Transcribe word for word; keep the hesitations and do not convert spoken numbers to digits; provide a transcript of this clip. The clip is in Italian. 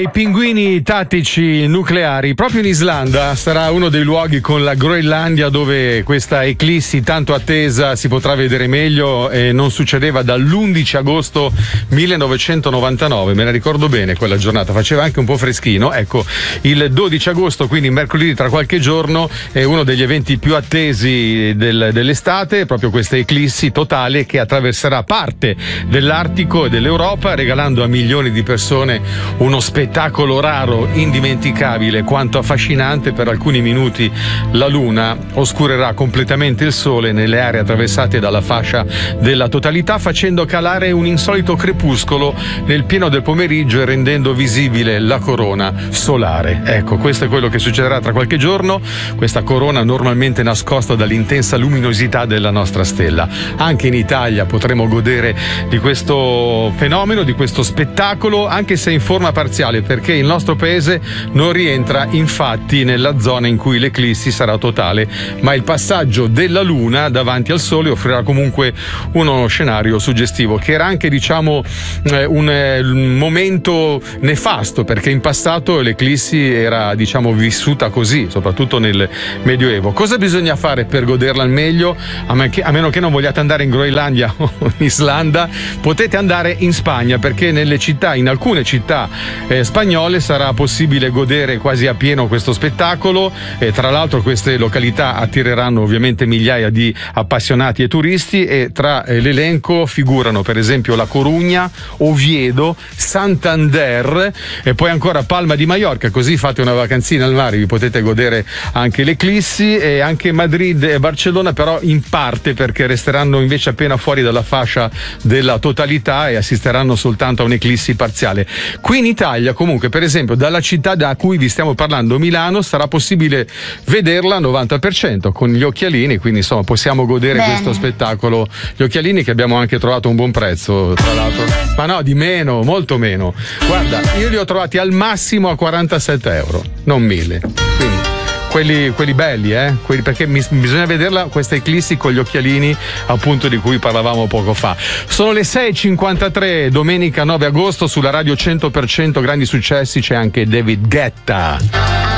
dei pinguini tattici nucleari. Proprio in Islanda sarà uno dei luoghi con la Groenlandia dove questa eclissi tanto attesa si potrà vedere meglio, e non succedeva dall'undici agosto millenovecentonovantanove. Me la ricordo bene quella giornata, faceva anche un po' freschino. Ecco, il dodici agosto, quindi mercoledì tra qualche giorno, è uno degli eventi più attesi del, dell'estate, proprio questa eclissi totale che attraverserà parte dell'Artico e dell'Europa, regalando a milioni di persone uno spettacolo raro, indimenticabile quanto affascinante. Per alcuni minuti la luna oscurerà completamente il sole nelle aree attraversate dalla fascia della totalità, facendo calare un insolito crepuscolo nel pieno del pomeriggio e rendendo visibile la corona solare. Ecco, questo è quello che succederà tra qualche giorno, questa corona normalmente nascosta dall'intensa luminosità della nostra stella. Anche in Italia potremo godere di questo fenomeno, di questo spettacolo, anche se in forma parziale, perché il nostro paese non rientra infatti nella zona in cui l'eclissi sarà totale, ma il passaggio della luna davanti al sole offrirà comunque uno scenario suggestivo, che era anche, diciamo, un, un momento nefasto, perché in passato l'eclissi era, diciamo, vissuta così, soprattutto nel Medioevo. Cosa bisogna fare per goderla al meglio? A, me che, a meno che non vogliate andare in Groenlandia o in Islanda, potete andare in Spagna, perché nelle città, in alcune città eh, spagnole, sarà possibile godere quasi a pieno questo spettacolo, e tra l'altro queste località attireranno ovviamente migliaia di appassionati e turisti, e tra eh, l'elenco figurano per esempio La Corugna, Oviedo, Santander e poi ancora Palma di Mallorca. Così fate una vacanzina al mare, vi potete godere anche l'eclissi, e anche Madrid e Barcellona però in parte, perché resteranno invece appena fuori dalla fascia della totalità e assisteranno soltanto a un'eclissi parziale. Qui in Italia comunque, per esempio, dalla città da cui vi stiamo parlando, Milano, sarà possibile vederla al novanta per cento con gli occhialini, quindi insomma possiamo godere Bene. questo spettacolo. Gli occhialini che abbiamo anche trovato a un buon prezzo, tra l'altro. Ma no, di meno, molto meno. Guarda, io li ho trovati al massimo a quarantasette euro, non mille. Quindi quelli, quelli belli, eh? Quelli, perché mi, bisogna vederla questa eclissi con gli occhialini, appunto, di cui parlavamo poco fa. Sono le sei e cinquantatré, domenica nove agosto, sulla radio cento per cento Grandi Successi c'è anche David Guetta.